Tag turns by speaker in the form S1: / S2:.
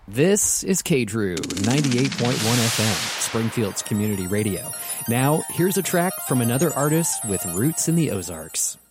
S1: This is KDRU 98.1 FM, Springfield's community radio. Now, here's a track from another artist with roots in the Ozarks.